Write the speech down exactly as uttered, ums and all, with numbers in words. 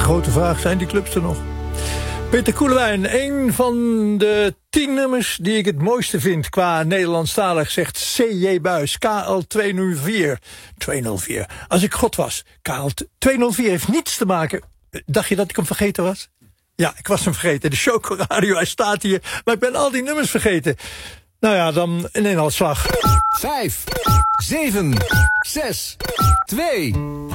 grote vraag, zijn die clubs er nog? Peter Koelewijn, een van de tien nummers die ik het mooiste vind qua Nederlandstalig, zegt C J Buis, K L tweehonderdvier. tweehonderdvier. Als ik God was, K L tweehonderdvier heeft niets te maken. Dacht je dat ik hem vergeten was? Ja, ik was hem vergeten. De Choco Radio, hij staat hier, maar ik ben al die nummers vergeten. Nou ja, dan in een slag. Vijf, zeven, zes, twee,